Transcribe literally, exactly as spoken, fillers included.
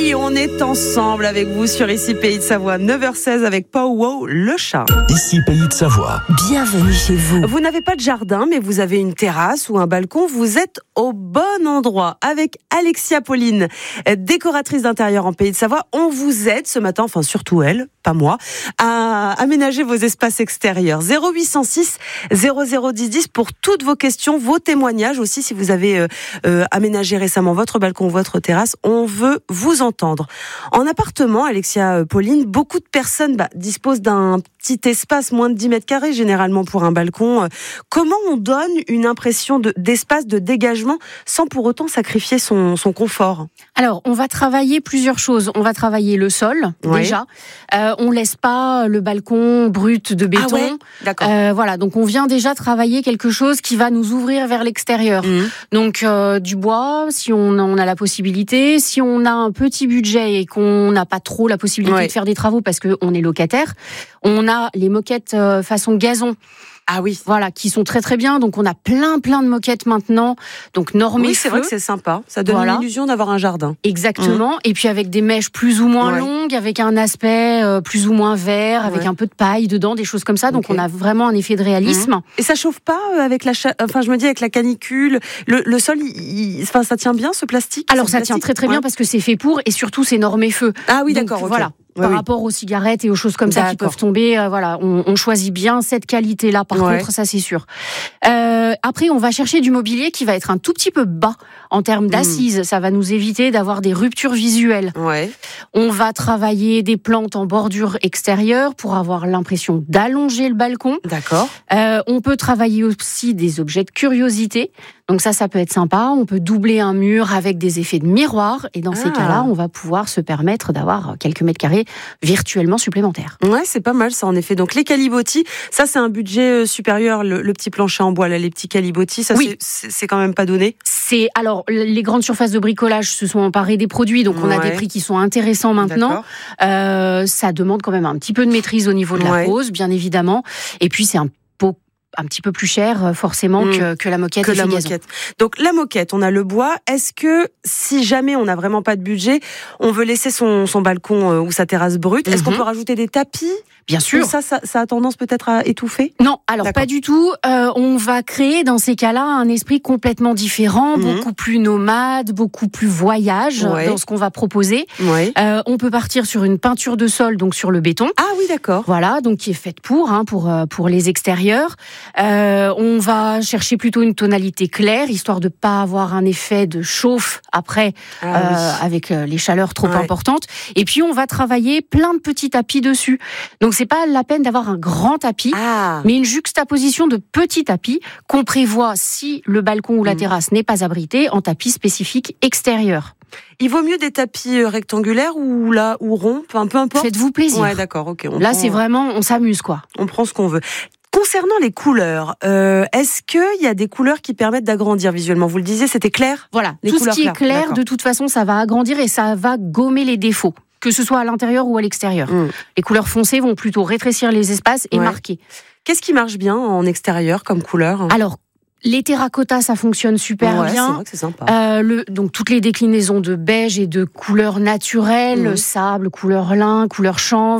oui, on est ensemble avec vous sur Ici Pays de Savoie, neuf heures seize avec Pow Wow, le chat. Ici Pays de Savoie. Bienvenue chez vous. Vous n'avez pas de jardin, mais vous avez une terrasse ou un balcon. Vous êtes au bon endroit avec Alexia Pauline, décoratrice d'intérieur en Pays de Savoie. On vous aide ce matin, enfin surtout elle, pas moi, à aménager vos espaces extérieurs. zéro huit cent six zéro zéro dix dix pour toutes vos questions, vos témoignages aussi. Si vous avez euh, euh, aménagé récemment votre balcon, votre terrasse, on veut vous entendre. En appartement, Alexia Pauline, beaucoup de personnes bah, disposent d'un petit espace, moins de dix mètres carrés généralement pour un balcon. Comment on donne une impression de, d'espace, de dégagement sans pour autant sacrifier son, son confort ? Alors, on va travailler plusieurs choses. On va travailler le sol, ouais. déjà. Euh, on laisse pas le balcon brut de béton. Ah ouais, d'accord. Euh, voilà, donc on vient déjà travailler quelque chose qui va nous ouvrir vers l'extérieur. Mmh. Donc euh, du bois, si on en a la possibilité, si on a un petit budget et qu'on n'a pas trop la possibilité ouais. de faire des travaux parce qu'on est locataire, on a les moquettes euh, façon gazon. Ah oui. Voilà, qui sont très très bien. Donc on a plein plein de moquettes maintenant. Donc normées. Oui, c'est vrai que c'est sympa. Ça donne voilà. l'illusion d'avoir un jardin. Exactement. Mmh. Et puis avec des mèches plus ou moins ouais. longues, avec un aspect euh, plus ou moins vert, avec ouais. un peu de paille dedans, des choses comme ça. Donc okay. on a vraiment un effet de réalisme. Mmh. Et ça chauffe pas avec la, cha... enfin je me dis avec la canicule. Le, le sol, il... enfin ça tient bien ce plastique. Alors ça plastique tient très très ouais. bien parce que c'est fait pour et surtout c'est normé feu. Ah oui, donc, d'accord. Okay. Voilà. Ouais, par oui. rapport aux cigarettes et aux choses comme D'accord. ça qui peuvent tomber, euh, voilà, on, on choisit bien cette qualité-là. Par ouais. contre, ça c'est sûr. Euh, après, on va chercher du mobilier qui va être un tout petit peu bas en termes d'assises. Mmh. Ça va nous éviter d'avoir des ruptures visuelles. Ouais. On va travailler des plantes en bordure extérieure pour avoir l'impression d'allonger le balcon. D'accord. Euh, on peut travailler aussi des objets de curiosité. Donc ça, ça peut être sympa. On peut doubler un mur avec des effets de miroir. Et dans ah. ces cas-là, on va pouvoir se permettre d'avoir quelques mètres carrés virtuellement supplémentaires. Ouais, c'est pas mal ça en effet. Donc les calibotis, ça c'est un budget supérieur. Le, le petit plancher en bois, là, les petits calibotis, ça oui. c'est, c'est quand même pas donné. C'est alors les grandes surfaces de bricolage se sont emparées des produits, donc on ouais. a des prix qui sont intéressants maintenant. Euh, ça demande quand même un petit peu de maîtrise au niveau de la ouais. pose, bien évidemment. Et puis c'est un un petit peu plus cher forcément mmh. que, que la moquette que et la gazon. moquette. Donc la moquette, on a le bois. Est-ce que si jamais on n'a vraiment pas de budget, on veut laisser son, son balcon euh, ou sa terrasse brute, mmh. est-ce qu'on peut rajouter des tapis ? Bien sûr. Ça, ça, ça a tendance peut-être à étouffer ? Non, alors D'accord. pas du tout. Euh, on va créer dans ces cas-là un esprit complètement différent, mmh. beaucoup plus nomade, beaucoup plus voyage ouais. dans ce qu'on va proposer. Ouais. Euh, on peut partir sur une peinture de sol, donc sur le béton. Ah oui, d'accord. Voilà, donc qui est faite pour, hein, pour pour les extérieurs. Euh, on va chercher plutôt une tonalité claire, histoire de pas avoir un effet de chauffe après ah, euh, oui. avec les chaleurs trop ouais. importantes. Et puis on va travailler plein de petits tapis dessus. Donc c'est pas la peine d'avoir un grand tapis, ah. mais une juxtaposition de petits tapis qu'on prévoit si le balcon ou la mmh. terrasse n'est pas abrité en tapis spécifique extérieur. Il vaut mieux des tapis rectangulaires ou là ou ronds, enfin, peu importe. Faites-vous plaisir. Ouais, d'accord, ok. On là, prend... c'est vraiment, on s'amuse quoi. On prend ce qu'on veut. Concernant les couleurs, euh, est-ce qu'il y a des couleurs qui permettent d'agrandir visuellement ? Vous le disiez, c'était clair ? Voilà, les tout couleurs ce qui est clair, D'accord. de toute façon, ça va agrandir et ça va gommer les défauts, que ce soit à l'intérieur ou à l'extérieur. Mmh. Les couleurs foncées vont plutôt rétrécir les espaces et ouais. marquer. Qu'est-ce qui marche bien en extérieur comme couleur ? Alors, les terracottas, ça fonctionne super ouais, bien. C'est vrai que c'est sympa. Euh, le, donc toutes les déclinaisons de beige et de couleurs naturelles, mmh. sable, couleur lin, couleur chanvre.